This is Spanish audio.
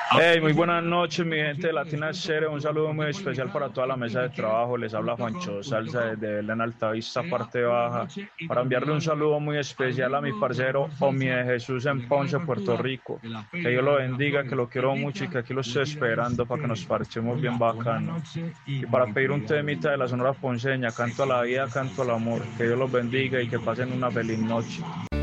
Hey, muy buenas noches, mi gente de Latina Chere. Un saludo muy especial para toda la mesa de trabajo. Les habla Juancho Salsa desde Belén Altavista, parte baja, para enviarle un saludo muy especial a mi parcero Omi de Jesús en Ponce, Puerto Rico. Que Dios lo bendiga, que lo quiero mucho y que aquí lo estoy esperando para que nos parchemos bien bacano. Y para pedir un temita de la Sonora Ponceña, canto a la vida, canto al amor. Que Dios los bendiga y que pasen una feliz noche.